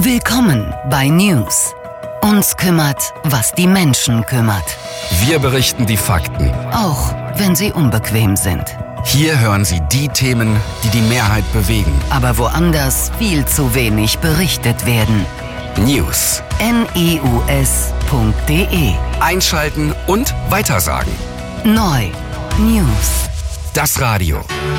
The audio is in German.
Willkommen bei News. Uns kümmert, was die Menschen kümmert. Wir berichten die Fakten, Auch wenn sie unbequem sind. Hier hören Sie die Themen, die die Mehrheit bewegen. Aber woanders viel zu wenig berichtet werden. News. news.de. Einschalten und weitersagen. Neu. News. Das Radio.